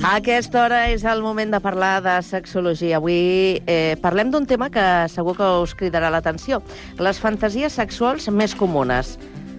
A aquesta hora és el moment de parlar de sexologia. Avui parlem d'un tema que segur que us cridarà l'atenció. Les fantasies sexuals més comunes.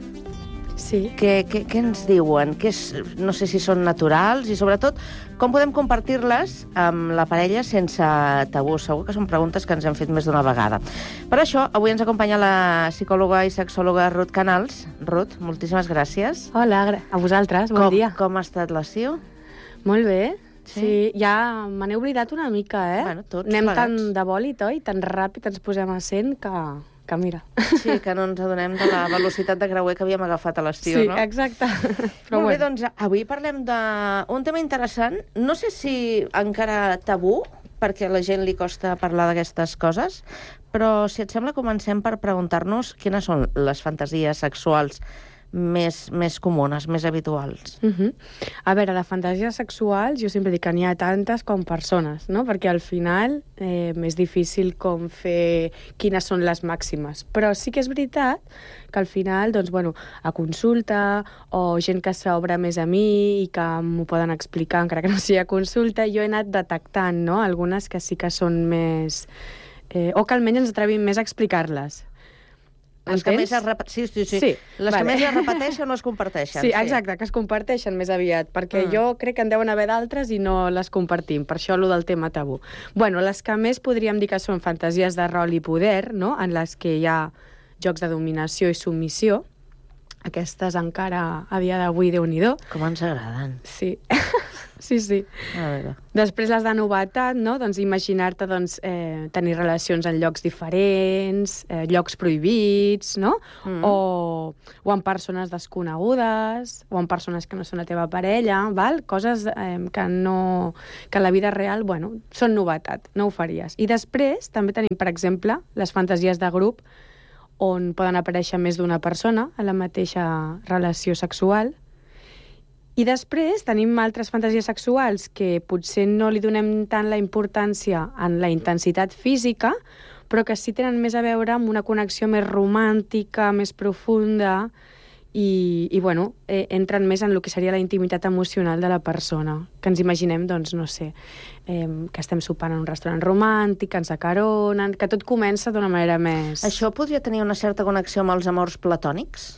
Sí. Què ens diuen? No sé si són naturals i, sobretot, com podem compartir-les amb la parella sense tabú? Segur que són preguntes que ens hem fet més d'una vegada. Per això, avui ens acompanya la psicòloga i sexòloga Ruth Canals. Ruth, moltíssimes gràcies. Hola, a vosaltres, bon dia. Com ha estat l'estiu? Molt bé. Sí, ja me n'he oblidat una mica, Bueno, tots Anem plegats. tan de bòlit, oi? Tan ràpid ens posem a 100 que mira. Sí, que no ens adonem de la velocitat de creuer que havíem agafat a l'estiu, Sí, no? exacte. Però Molt bé, bueno. doncs avui parlem d'un tema interessant. No sé si encara tabú, perquè a la gent li costa parlar d'aquestes coses, però si et sembla comencem per preguntar-nos quines són les fantasies sexuals més comunes, més habituals. A veure, de fantasies sexuals, jo sempre dic que n'hi ha tantes com persones, no? Perquè al final és difícil com fer quines són les màximes. Però sí que és veritat que al final, doncs, bueno, a consulta o gent que s'obre més a mi i que m'ho poden explicar, encara que no sigui a consulta, jo he anat detectant, no?, algunes que sí que són més... o que almenys ens atrevim més a explicar-les. Les que més es Sí, les que més es repeteixen o es comparteixen. Sí, exacte, que es comparteixen més aviat, perquè jo crec que en deuen haver d'altres i no les compartim, per això allò del tema tabú. Bueno, les que més podríem dir que són fantasies de rol i poder, no?, en les que hi ha jocs de dominació i submissió, aquestes encara a dia d'avui, Déu-n'hi-do. Com ens agraden. Sí, sí. A veure. Després les de novetat, no?, doncs imaginar-te tenir relacions en llocs diferents, llocs prohibits, no?, o amb persones desconegudes, o amb persones que no són la teva parella, val? Coses que en la vida real, bueno, són novetat, no ho faries. I després també tenim, per exemple, les fantasies de grup, on poden aparèixer més d'una persona a la mateixa relació sexual. I després tenim altres fantasies sexuals que potser no li donem tant la importància en la intensitat física, però que sí tenen més a veure amb una connexió més romàntica, més profunda, i bueno, entren més en el que seria la intimitat emocional de la persona. Que ens imaginem, doncs, no sé, que estem sopant en un restaurant romàntic, que ens acaronen, que tot comença d'una manera més... Això podria tenir una certa connexió amb els amors platònics?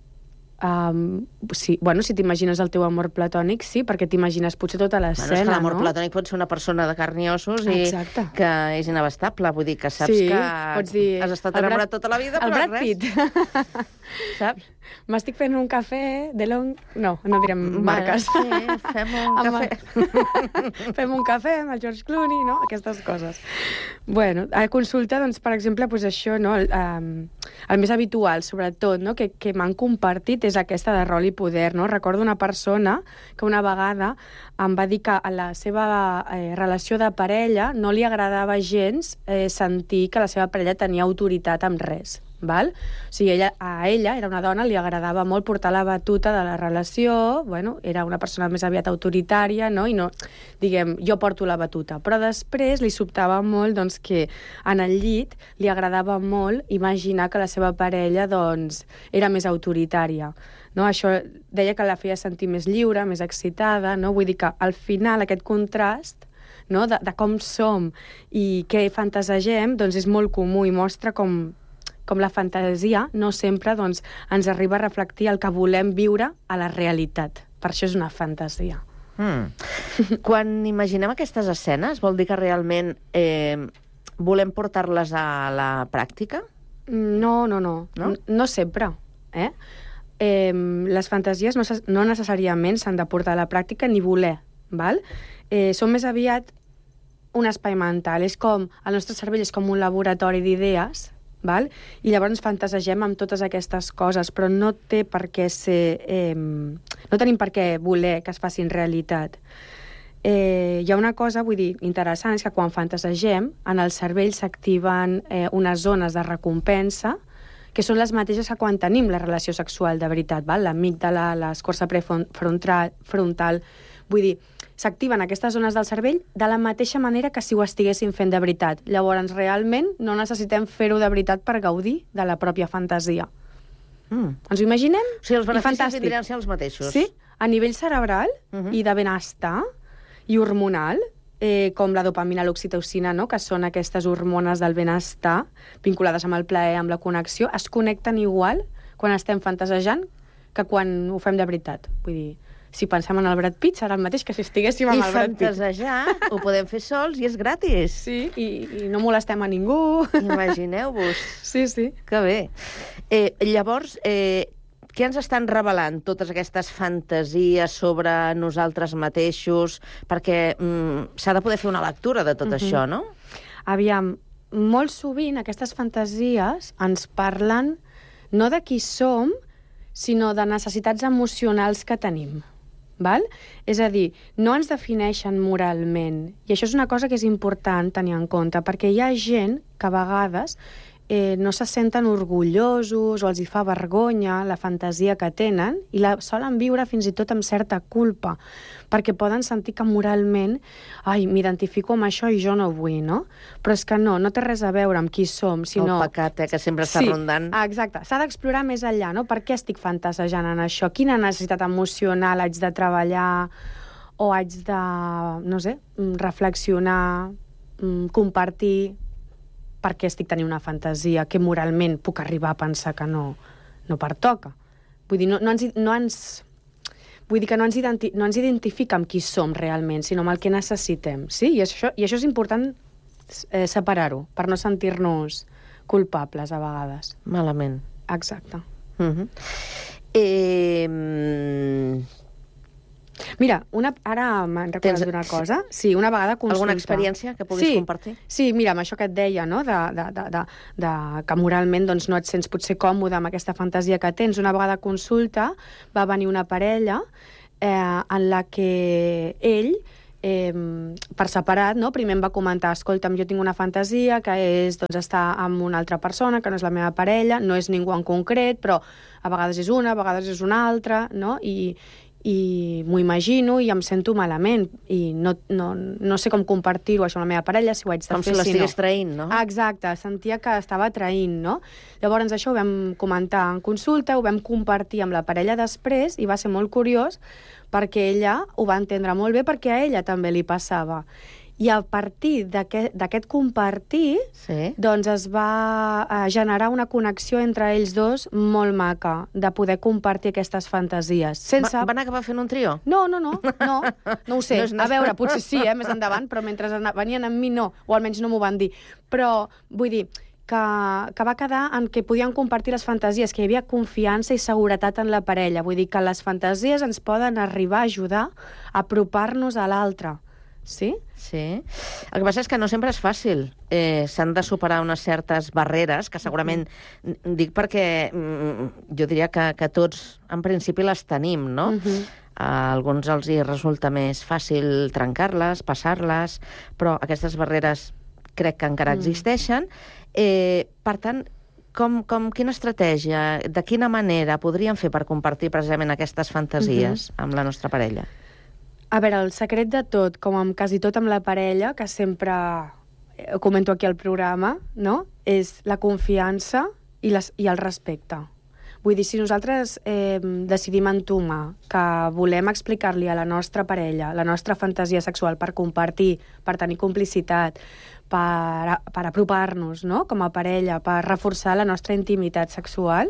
Sí, bueno, si t'imagines el teu amor platònic, sí, perquè t'imagines potser tota l'escena, és que l'amor no? platònic pot ser una persona de carn i ossos i Exacte. que és inabastable. Vull dir que saps Sí, que pots dir, has estat enamorat tota la vida, el però Brad res. Pitt. Saps? M'estic fent un cafè de long... No direm marques. Sí, fem un cafè. Fem un cafè amb el George Clooney, no? Aquestes coses. Bueno, a consulta, doncs, per exemple, doncs això, no? El més habitual, sobretot, no? Que m'han compartit és aquesta de rol i poder, no? Recordo una persona que una vegada em va dir que a la seva relació de parella no li agradava gens sentir que la seva parella tenia autoritat amb res. Val? O sigui, a ella, era una dona, li agradava molt portar la batuta de la relació, bueno, era una persona més aviat autoritària, no? I no, diguem, jo porto la batuta. Però després li sobtava molt, doncs, que en el llit li agradava molt imaginar que la seva parella, doncs, era més autoritària. No? Això deia que la feia sentir més lliure, més excitada, no? Vull dir que al final aquest contrast, no? de com som i què fantasegem, doncs és molt comú i mostra com la fantasia no sempre doncs, ens arriba a reflectir el que volem viure a la realitat. Per això és una fantasia. Quan imaginem aquestes escenes, vol dir que realment volem portar-les a la pràctica? No sempre. Les fantasies no necessàriament s'han de portar a la pràctica ni voler. Val? Són més aviat un espai mental. És com, el nostre cervell és com un laboratori d'idees, val? I llavors fantasegem amb totes aquestes coses, però no té per què ser... no tenim per què voler que es facin realitat. Hi ha una cosa, vull dir, interessant, és que quan fantasegem, en el cervell s'activen unes zones de recompensa que són les mateixes que quan tenim la relació sexual de veritat, val? L'amígdala, l'escorça prefrontal... Vull dir, s'activen aquestes zones del cervell de la mateixa manera que si ho estiguéssim fent de veritat. Llavors, realment, no necessitem fer-ho de veritat per gaudir de la pròpia fantasia. Ens ho imaginem? O sigui, els beneficis vindran a ser els mateixos. Sí, a nivell cerebral i de benestar i hormonal, com la dopamina, l'oxitocina, no? Que són aquestes hormones del benestar vinculades amb el plaer, amb la connexió, es connecten igual quan estem fantasejant que quan ho fem de veritat. Vull dir, si pensem en el Brad Pitt, serà el mateix que si estiguéssim amb el Brad Pitt. I fantasejar ho podem fer sols i és gratis. Sí, i no molestem a ningú. Imagineu-vos. Sí, sí. Que bé. Llavors, què ens estan revelant totes aquestes fantasies sobre nosaltres mateixos? Perquè s'ha de poder fer una lectura de tot això, no? Aviam, molt sovint aquestes fantasies ens parlen no de qui som, sinó de necessitats emocionals que tenim. Val? És a dir, no ens defineixen moralment. I això és una cosa que és important tenir en compte, perquè hi ha gent que a vegades no se senten orgullosos o els hi fa vergonya la fantasia que tenen i la solen viure fins i tot amb certa culpa, perquè poden sentir que moralment m'identifico amb això i jo no vull, no? Però és que no té res a veure amb qui som, sinó... El pecat, que sempre està rondant. Exacte. S'ha d'explorar més enllà, no? Per què estic fantasejant en això? Quina necessitat emocional haig de treballar o haig de, no sé, reflexionar, compartir per què estic tenint una fantasia que moralment puc arribar a pensar que no pertoca. Vull dir, vull dir que no ens identifica amb qui som realment, sinó amb el que necessitem. Sí? I això és important separar-ho, per no sentir-nos culpables a vegades. Malament. Exacte. Mira, ara m'han recordat d'una cosa. Sí, una vegada consulta. Alguna experiència que puguis compartir? Sí, mira, amb això que et deia, no?, que moralment doncs, no et sents potser còmode amb aquesta fantasia que tens. Una vegada consulta va venir una parella en la que ell, per separat, no? Primer em va comentar, escolta'm, jo tinc una fantasia que és estar amb una altra persona, que no és la meva parella, no és ningú en concret, però a vegades és una, a vegades és una altra, no? I m'ho imagino i em sento malament i no sé com compartir-ho això amb la meva parella, si ho haig de fer, com si l'estigués traint, no? Exacte, sentia que estava traint, no? Llavors això ho vam comentar en consulta, ho vam compartir amb la parella després i va ser molt curiós perquè ella ho va entendre molt bé perquè a ella també li passava. I a partir d'aquest compartir, doncs es va generar una connexió entre ells dos molt maca, de poder compartir aquestes fantasies. Van acabar fent un trio? No ho sé. A veure, potser sí, més endavant, però mentre venien amb mi no, o almenys no m'ho van dir. Però vull dir que va quedar en que podien compartir les fantasies, que hi havia confiança i seguretat en la parella. Vull dir que les fantasies ens poden arribar a ajudar a apropar-nos a l'altre. Sí? Sí. El que passa és que no sempre és fàcil. S'han de superar unes certes barreres, que segurament dic perquè jo diria que tots en principi les tenim, no? A alguns els hi resulta més fàcil trencar-les, passar-les, però aquestes barreres crec que encara existeixen. Per tant, quina estratègia, de quina manera podríem fer per compartir precisament aquestes fantasies amb la nostra parella? A veure, el secret de tot, com amb quasi tot amb la parella, que sempre ho comento aquí al programa, no?, és la confiança i el respecte. Vull dir, si nosaltres decidim entomar que volem explicar-li a la nostra parella la nostra fantasia sexual per compartir, per tenir complicitat, per apropar-nos, no?, com a parella, per reforçar la nostra intimitat sexual,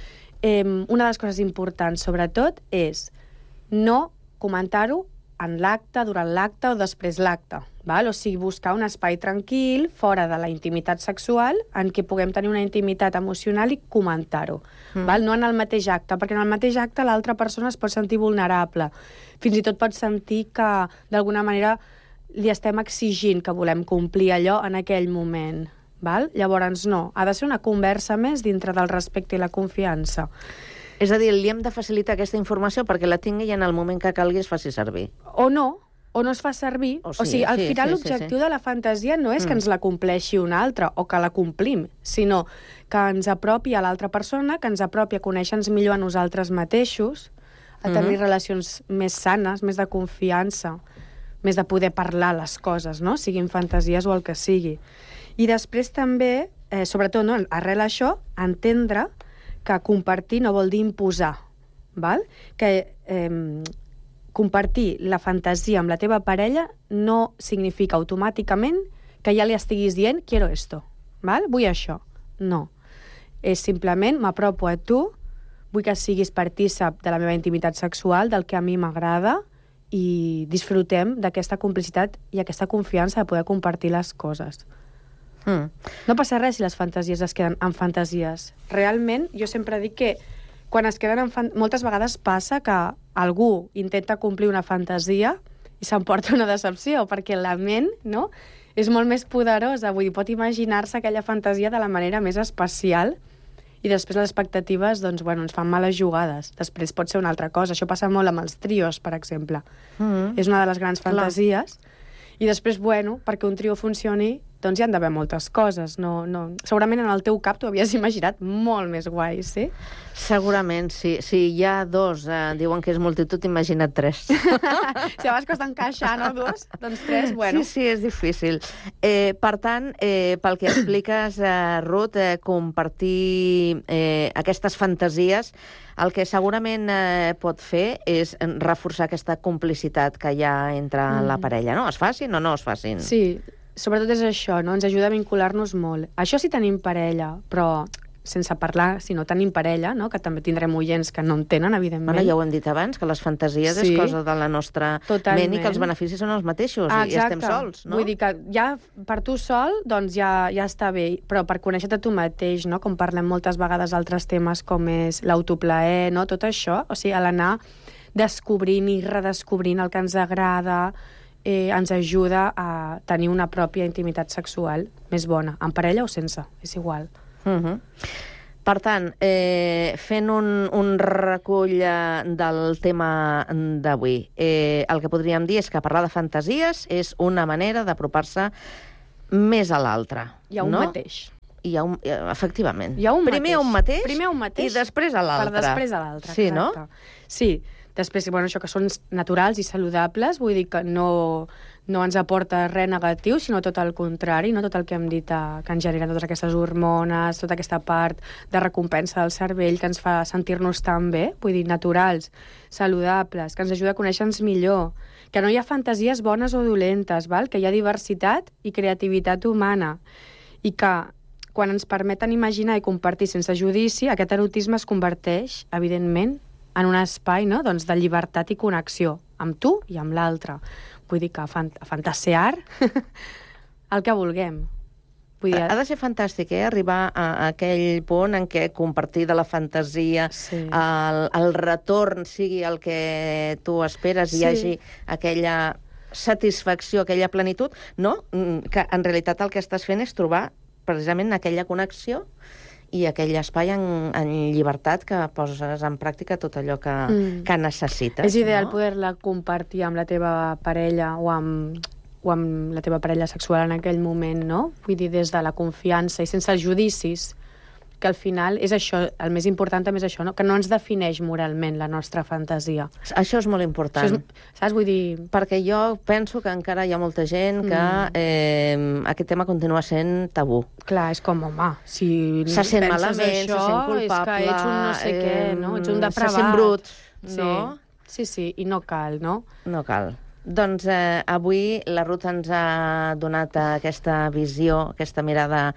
una de les coses importants, sobretot, és no comentar-ho en l'acte, durant l'acte o després l'acte. O sigui, buscar un espai tranquil, fora de la intimitat sexual, en què puguem tenir una intimitat emocional i comentar-ho. No en el mateix acte, perquè en el mateix acte l'altra persona es pot sentir vulnerable. Fins i tot pot sentir que, d'alguna manera, li estem exigint que volem complir allò en aquell moment. Llavors, no. Ha de ser una conversa més dintre del respecte i la confiança. És a dir, li hem de facilitar aquesta informació perquè la tingui i en el moment que calgui es faci servir. O no es fa servir. O sigui, al final l'objectiu de la fantasia no és que ens la compleixi un altre o que la complim, sinó que ens apropi a l'altra persona, que ens apropi a conèixer-nos millor a nosaltres mateixos, a tenir relacions més sanes, més de confiança, més de poder parlar les coses, no?, siguin fantasies o el que sigui. I després també, sobretot, arrel això, entendre que compartir no vol dir imposar, que compartir la fantasia amb la teva parella no significa automàticament que ja li estiguis dient quiero esto, val? Vull això. No. És simplement m'apropo a tu, vull que siguis partícip de la meva intimitat sexual, del que a mi m'agrada, i disfrutem d'aquesta complicitat i aquesta confiança de poder compartir les coses. No passa res si les fantasies es queden en fantasies. Realment, jo sempre dic que quan es queden moltes vegades passa que algú intenta complir una fantasia i s'emporta una decepció, perquè la ment, no?, és molt més poderosa. Vull dir, pot imaginar-se aquella fantasia de la manera més especial i després les expectatives, doncs, bueno, ens fan males jugades. Després pot ser una altra cosa. Això passa molt amb els trios, per exemple. És una de les grans fantasies. I després, bueno, perquè un trio funcioni, doncs hi han d'haver moltes coses. Segurament en el teu cap t'ho havies imaginat molt més guai, sí? Segurament, sí. Si hi ha dos, diuen que és multitud, imagina't tres. Si a vegades costa encaixar, no, dos? Doncs tres, bueno. Sí, és difícil. Per tant, pel que expliques, Ruth, compartir aquestes fantasies, el que segurament pot fer és reforçar aquesta complicitat que hi ha entre la parella, no? Es facin o no es facin? Sí, sobretot és això, no? Ens ajuda a vincular-nos molt. Això sí tenim parella, però sense parlar, si no tenim parella, no? Que també tindrem oients que no en tenen, evidentment. Bueno, ja ho hem dit abans, que les fantasies és cosa de la nostra ment i que els beneficis són els mateixos i estem sols, no? Vull dir que ja per tu sol, doncs ja està bé, però per conèixer-te tu mateix, no? Com parlem moltes vegades d'altres temes com és l'autoplaer, no? Tot això, o sigui, a l'anar descobrint i redescobrint el que ens agrada, ens ajuda a tenir una pròpia intimitat sexual més bona, amb parella o sense, és igual. Per tant, fent un recull del tema d'avui, el que podríem dir és que parlar de fantasies és una manera d'apropar-se més a l'altre. I a un mateix. Efectivament. Primer un mateix i després a l'altre. Per després a l'altre, sí, exacte. No? Sí, després, bueno, això que són naturals i saludables, vull dir que no ens aporta res negatiu, sinó tot el contrari, no tot el que hem dit que ens generen totes aquestes hormones, tota aquesta part de recompensa del cervell que ens fa sentir-nos tan bé, vull dir, naturals, saludables, que ens ajuda a conèixer-nos millor, que no hi ha fantasies bones o dolentes, val? Que hi ha diversitat i creativitat humana, i que quan ens permeten imaginar i compartir sense judici, aquest erotisme es converteix, evidentment, en un espai, no?, doncs, de llibertat i connexió amb tu i amb l'altre. Vull dir que fantasear el que vulguem. Vull dir... Ha de ser fantàstic, arribar a aquell punt en què compartir de la fantasia, el retorn sigui el que tu esperes, i hi hagi aquella satisfacció, aquella plenitud, no? Que en realitat el que estàs fent és trobar precisament aquella connexió i aquell espai en llibertat que poses en pràctica tot allò que necessites. És ideal poder-la compartir amb la teva parella o amb la teva parella sexual en aquell moment, no? Vull dir, des de la confiança i sense judicis, que al final és això, el més important també és això, no? Que no ens defineix moralment la nostra fantasia. Això és molt important. Saps? Vull dir... Perquè jo penso que encara hi ha molta gent que aquest tema continua sent tabú. Clar, és com, home, si se sent malament, se sent culpable... És que ets un no sé què, no? Ets un depravat. Se sent brut, no? Sí, i no cal, no? No cal. Doncs avui la Ruth ens ha donat aquesta visió, aquesta mirada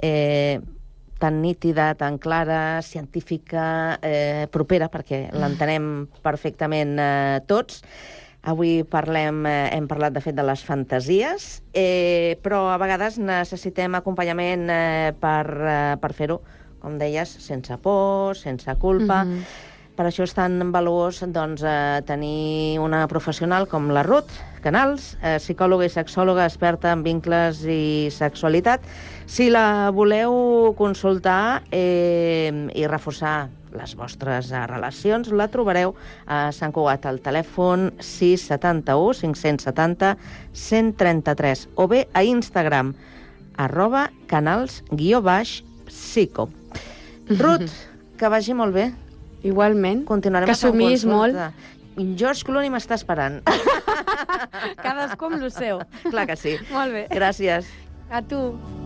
tan nítida, tan clara, científica, propera, perquè l'entenem perfectament tots. Avui hem parlat, de fet, de les fantasies, però a vegades necessitem acompanyament per fer-ho, com deies, sense por, sense culpa. Per això és tan valuós tenir una professional com la Ruth Canals, psicòloga i sexòloga experta en vincles i sexualitat. Si la voleu consultar i reforçar les vostres relacions, la trobareu a Sant Cugat, al telèfon 671 570 133, o bé a Instagram, @canals_psico. Ruth, que vagi molt bé. Igualment. Continuarem que somis molt. George Clooney m'està esperant. Cadascú amb lo seu. Clar que sí. Molt bé. Gràcies. A tu.